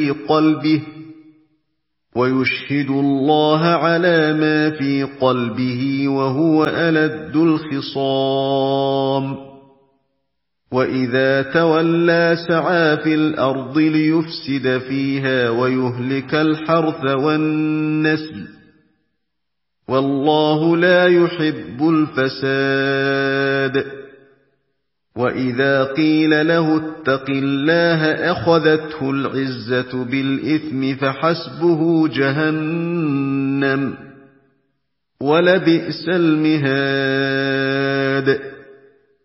قلبه ويشهد الله على ما في قلبه وهو ألد الخصام وإذا تولى سعى في الأرض ليفسد فيها ويهلك الحرث والنسل والله لا يحب الفساد وإذا قيل له اتق الله أخذته العزة بالإثم فحسبه جهنم ولبئس المهاد